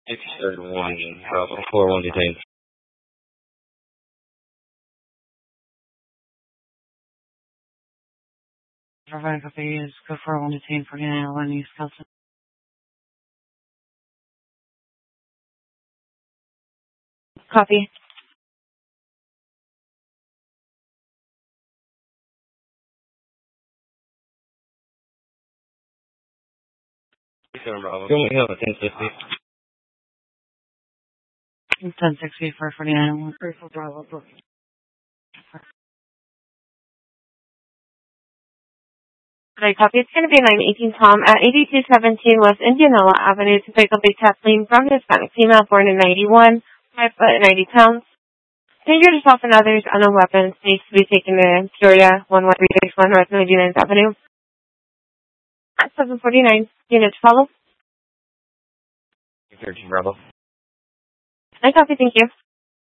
631, Bravo 41 detained. Provide copy is go for 1 detained 49 East Kelson. Copy. Bravo. Can we have a 1060? 1060 for 49 Grateful Bravo. Right, copy. It's going to be 918 Tom at 8217 West Indianola Avenue to pick up a Kathleen from Hispanic female born in 91, 5 foot 90 pounds. Danger to yourself and others, unknown weapons, needs to be taken to Peoria 11361 North 99th Avenue. At 749, unit to follow. 13 Bravo. I copy, thank you.